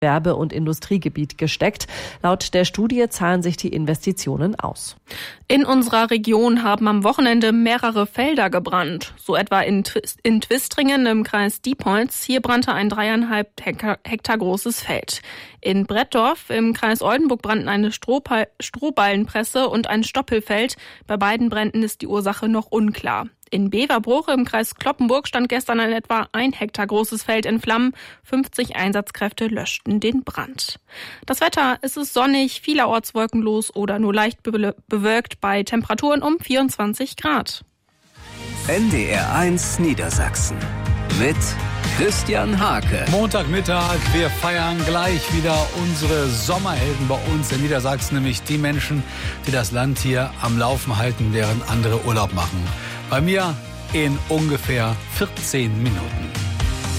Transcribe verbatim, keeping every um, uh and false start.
Werbe- und Industriegebiet gesteckt. Laut der Studie zahlen sich die Investitionen aus. In unserer Region haben am Wochenende mehrere Felder gebrannt. So etwa in, in Twistringen im Kreis Diepholz. Hier brannte ein dreieinhalb Hektar großes Feld. In Brettdorf im Kreis Oldenburg brannten eine Strohpal- Strohballenpresse und ein Stoppelfeld. Bei beiden Bränden ist die Ursache noch unklar. In Beverbruch im Kreis Cloppenburg stand gestern ein etwa ein Hektar großes Feld in Flammen. fünfzig Einsatzkräfte löschten den Brand. Das Wetter, es ist sonnig, vielerorts wolkenlos oder nur leicht be- bewölkt bei Temperaturen um vierundzwanzig Grad. N D R eins Niedersachsen mit Christian Hake. Montagmittag, wir feiern gleich wieder unsere Sommerhelden bei uns in Niedersachsen, nämlich die Menschen, die das Land hier am Laufen halten, während andere Urlaub machen. Bei mir in ungefähr vierzehn Minuten.